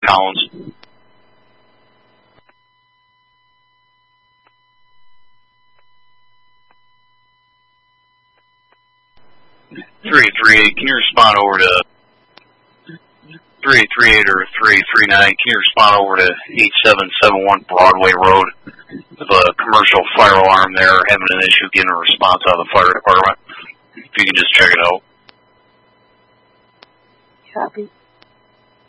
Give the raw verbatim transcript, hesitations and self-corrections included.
Collins. three three eight, can you respond over to three three eight or three three nine? Can you respond over to eight seven seven one Broadway Road? With a commercial fire alarm there, having an issue getting a response out of the fire department. If you can just check it out. Copy.